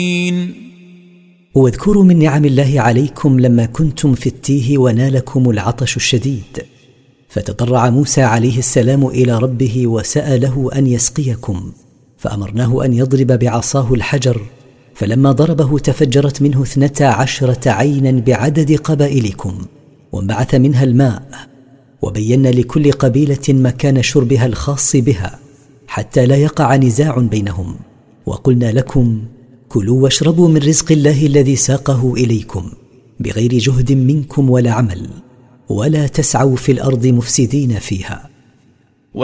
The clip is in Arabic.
واذكروا من نعم الله عليكم لما كنتم في التيه ونالكم العطش الشديد، فتضرع موسى عليه السلام إلى ربه وسأله أن يسقيكم، فأمرناه أن يضرب بعصاه الحجر، فلما ضربه تفجرت منه 12 عينا بعدد قبائلكم، وانبعث منها الماء، وبينا لكل قبيلة مكان شربها الخاص بها حتى لا يقع نزاع بينهم، وقلنا لكم كلوا واشربوا من رزق الله الذي ساقه إليكم بغير جهد منكم ولا عمل، ولا تسعوا في الأرض مفسدين فيها.